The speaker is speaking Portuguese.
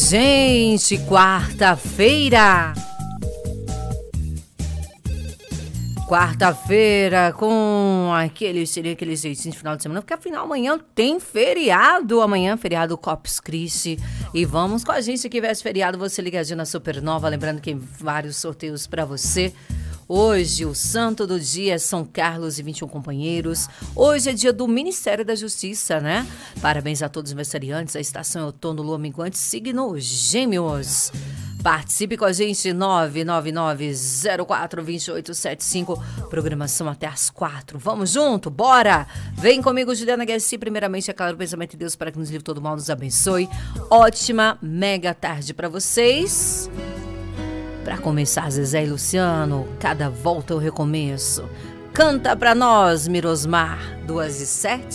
Gente, quarta-feira. Quarta-feira com aquele jeitinho de final de semana, porque afinal amanhã tem feriado. Amanhã feriado Corpus Christi. E vamos com a gente que tivesse feriado, você ligadinho na Supernova. Lembrando que tem vários sorteios para você. Hoje, o santo do dia é São Carlos e 21 companheiros. Hoje é dia do Ministério da Justiça, né? Parabéns a todos os aniversariantes. A estação é outono, lua minguante, signo Gêmeos. Participe com a gente, 999-04-2875. Programação até às 4. Vamos junto? Bora! Vem comigo, Juliana Guessi. Primeiramente, é claro, o pensamento de Deus para que nos livre todo mal, nos abençoe. Ótima, mega tarde para vocês. Para começar, Zezé e Luciano, cada volta eu recomeço. Canta pra nós, Mirosmar, 2h07.